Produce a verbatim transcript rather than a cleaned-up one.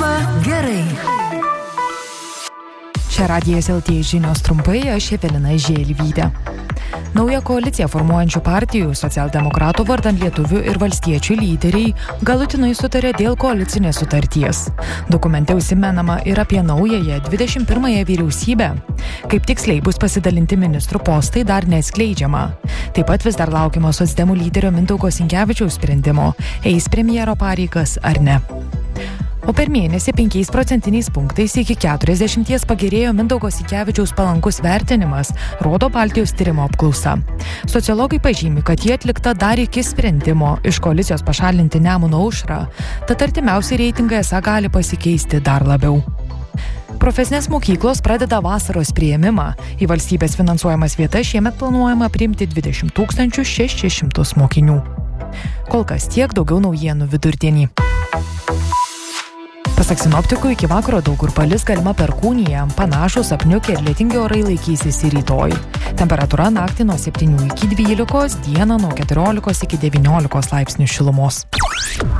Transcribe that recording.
Skamba gerai. Čia Radijas L T žinios trumpai, aš Evelina Žėlyvytė. Nauja koalicija formuojančių partijų, socialdemokratų vardan lietuvių ir valstiečių lyderiai galutinai sutarė dėl koalicinės sutarties. Dokumente užsimenama ir apie naująją dvidešimt pirmąją vyriausybę. Kaip tiksliai bus pasidalinti ministrų postai, dar neatskleidžiama. Taip pat vis dar laukiama socdemų lyderio Mindaugo Sinkevičiaus sprendimo, eis premjero pareigas ar ne. O per mėnesį penkiais procentiniais punktais iki keturiasdešimties pagerėjo Mindaugo Sinkevičiaus palankus vertinimas, rodo Baltijos tyrimo apklausa. Sociologai pažymi, kad jie atlikta dar iki sprendimo iš koalicijos pašalinti Nemuno aušrą, tad artimiausiai reitingai esą gali pasikeisti dar labiau. Profesinės mokyklos pradeda vasaros priėmimą. Į valstybės finansuojamas vietas šiemet planuojama priimti dvidešimt tūkstančių šešis šimtus mokinių. Kol kas tiek, daugiau naujienų vidurdienį. Pasak sinoptikų, iki vakaro daug kur palis galima perkūnija, panašūs apniukę ir lietingi orai laikysis ir rytoj. Temperatūra naktį nuo septynių iki dvylikos, dieną nuo keturiolikos iki devyniolikos laipsnių šilumos.